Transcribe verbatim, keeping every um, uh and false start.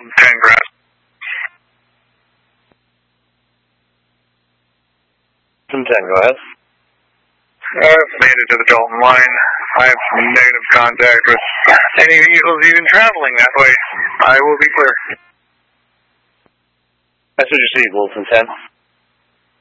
ten grass. ten, go ahead. I've made it to the Dalton line. I have negative contact with any vehicles even traveling that way. I will be clear. Message received, Wilson ten.